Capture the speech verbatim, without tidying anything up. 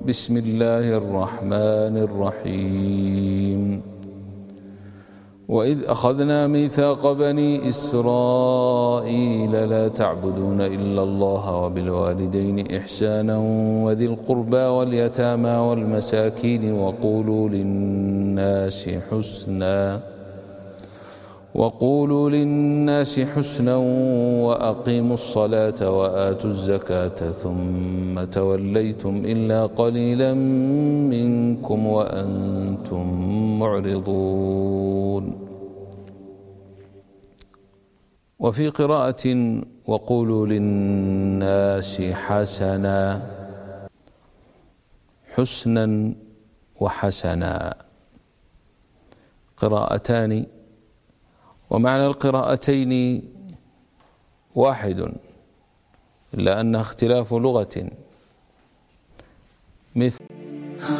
بسم الله الرحمن الرحيم وإذ أخذنا ميثاق بني إسرائيل لا تعبدون إلا الله وبالوالدين إحسانا وذي القربى واليتامى والمساكين وقولوا للناس حسنا وقولوا للناس حسنا وأقيموا الصلاة وآتوا الزكاة ثم توليتم إلا قليلا منكم وأنتم معرضون. وفي قراءة وقولوا للناس حسنا، حسنا وحسنا قراءتان، ومعنى القراءتين واحد إلا أنها اختلاف لغة، مثل